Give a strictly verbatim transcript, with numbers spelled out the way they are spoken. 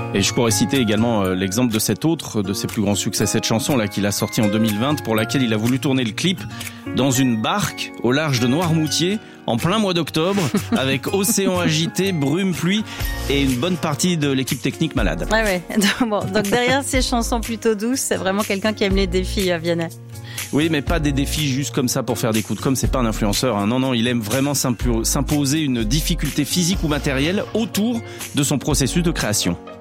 Et je pourrais citer également euh, l'exemple de cet autre, de ses plus grands succès, cette chanson-là qu'il a sortie en deux mille vingt, pour laquelle il a voulu tourner le clip dans une barque au large de Noirmoutier, en plein mois d'octobre, avec océan agité, brume, pluie et une bonne partie de l'équipe technique malade. Ouais, ouais. Bon, donc derrière ces chansons plutôt douces, c'est vraiment quelqu'un qui aime les défis, Vianney. Oui, mais pas des défis juste comme ça pour faire des coups de com', c'est pas un influenceur. Hein. Non, non, il aime vraiment s'imposer une difficulté physique ou matérielle autour de son processus de création.